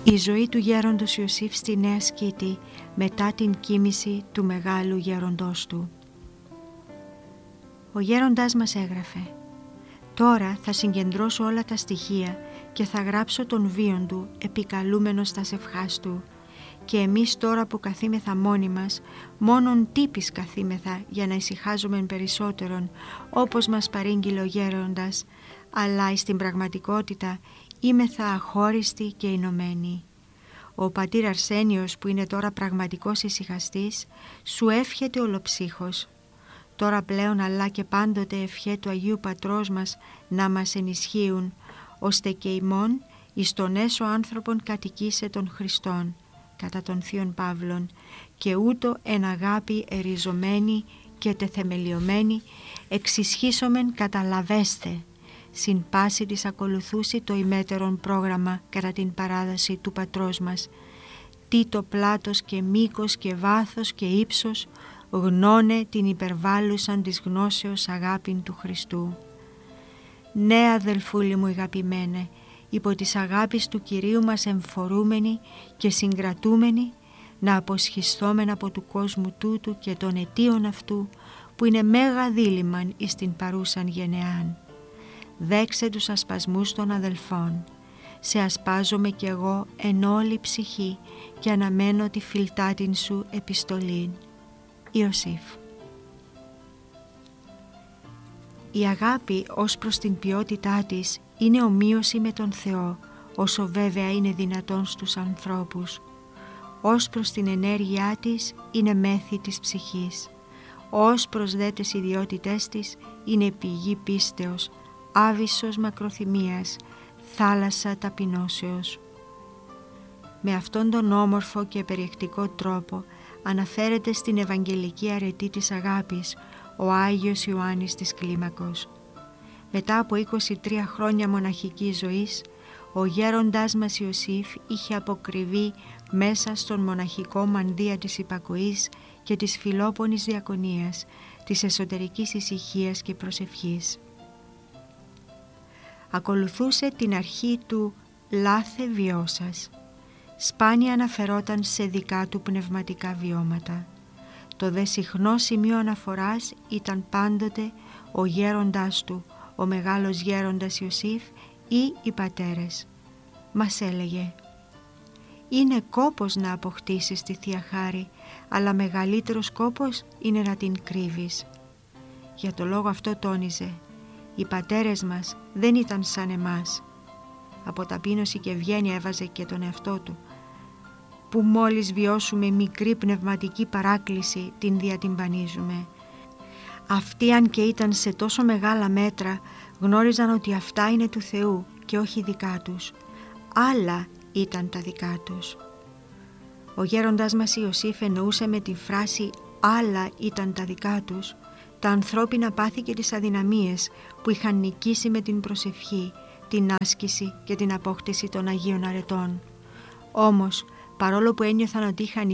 Η ζωή του γέροντος Ιωσήφ στη Νέα Σκήτη μετά την κοίμηση του μεγάλου γέροντός του. Ο γέροντάς μας έγραφε: «Τώρα θα συγκεντρώσω όλα τα στοιχεία και θα γράψω τον βίον του επικαλούμενος τας ευχάς του. Και εμείς τώρα που καθήμεθα μόνοι μας, μόνον τύπης καθήμεθα για να ησυχάζομεν περισσότερον, όπως μας παρήγγειλε ο γέροντας, αλλά στην πραγματικότητα είμεθα αχώριστοι και ενωμένοι. Ο πατήρ Αρσένιος, που είναι τώρα πραγματικός ησυχαστής, σου εύχεται ολοψύχος. Τώρα πλέον αλλά και πάντοτε ευχέ του Αγίου Πατρός μας να μας ενισχύουν, ώστε και ημών εις τον έσω άνθρωπον κατοικήσε των Χριστών, κατά των Θείων Παύλων, και ούτω εν αγάπη εριζωμένη και τεθεμελιωμένη εξισχύσομεν καταλαβέστε, συν πάση της ακολουθούσι το ημέτερον πρόγραμμα κατά την παράδοση του Πατρός μας, τι το πλάτος και μήκος και βάθος και ύψος γνώνε την υπερβάλλουσαν της γνώσεως αγάπην του Χριστού. Ναι, αδελφούλη μου αγαπημένε, υπό της αγάπης του Κυρίου μας εμφορούμενοι και συγκρατούμενοι, να αποσχισθόμεν από του κόσμου τούτου και των αιτίων αυτού, που είναι μέγα δίλημαν εις την παρούσαν γενεάν. Δέξε τους ασπασμούς των αδελφών. Σε ασπάζομαι κι εγώ εν όλη ψυχή και αναμένω τη φιλτάτην σου επιστολήν. Ιωσήφ. Η αγάπη ως προς την ποιότητά της είναι ομοίωση με τον Θεό, όσο βέβαια είναι δυνατόν στους ανθρώπους. Ως προς την ενέργειά της είναι μέθη της ψυχής. Ως προς δε τις ιδιότητές της είναι πηγή πίστεως, άβυσσος μακροθυμίας, θάλασσα ταπεινώσεως. Με αυτόν τον όμορφο και περιεκτικό τρόπο αναφέρεται στην Ευαγγελική αρετή της αγάπης ο Άγιος Ιωάννης της Κλίμακος. Μετά από 23 χρόνια μοναχικής ζωής, ο γέροντάς μας Ιωσήφ είχε αποκρυβεί μέσα στον μοναχικό μανδύα της υπακοής και της φιλόπονης διακονίας, της εσωτερικής ησυχίας και προσευχής. Ακολουθούσε την αρχή του «λάθε βιώσας». Σπάνια αναφερόταν σε δικά του πνευματικά βιώματα. Το δε συχνό σημείο αναφοράς ήταν πάντοτε ο γέροντάς του, ο μεγάλος γέροντας Ιωσήφ ή οι πατέρες. Μας έλεγε: «Είναι κόπος να αποκτήσεις τη Θεία Χάρη, αλλά μεγαλύτερος κόπος είναι να την κρύβεις». Για το λόγο αυτό τόνιζε: «Οι πατέρες μας δεν ήταν σαν εμάς». Από ταπείνωση και ευγένεια έβαζε και τον εαυτό του, που μόλις βιώσουμε μικρή πνευματική παράκληση την διατυμπανίζουμε. Αυτοί, αν και ήταν σε τόσο μεγάλα μέτρα, γνώριζαν ότι αυτά είναι του Θεού και όχι δικά τους. Άλλα ήταν τα δικά τους. Ο γέροντας μας Ιωσήφ εννοούσε με τη φράση «άλλα ήταν τα δικά τους» τα ανθρώπινα πάθη και τις αδυναμίες που είχαν νικήσει με την προσευχή, την άσκηση και την απόκτηση των Αγίων Αρετών. Όμως, παρόλο που ένιωθαν ότι είχαν